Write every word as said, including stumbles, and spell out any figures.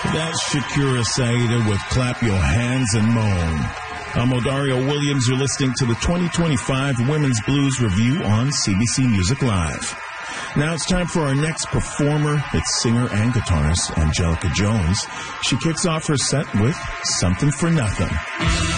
That's Shakira Saida with Clap Your Hands and Moan. I'm Odario Williams. You're listening to the twenty twenty-five Women's Blues Review on C B C Music Live. Now it's time for our next performer. It's singer and guitarist Angelica Jones. She kicks off her set with Something for Nothing.